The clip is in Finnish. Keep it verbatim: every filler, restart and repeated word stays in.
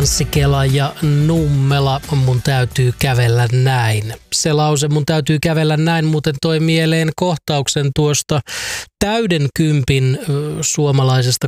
Anssi Kela ja Nummela, mun täytyy kävellä näin. Se lause, mun täytyy kävellä näin, muuten toi mieleen kohtauksen tuosta täyden kympin suomalaisesta